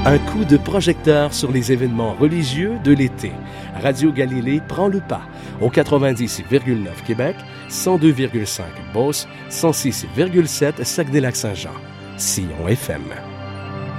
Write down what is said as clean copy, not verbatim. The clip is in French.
Un coup de projecteur sur les événements religieux de l'été. Radio Galilée prend le pas au 90,9 Québec, 102,5 Beauce, 106,7 Saguenay-Lac-Saint-Jean. Sillon FM.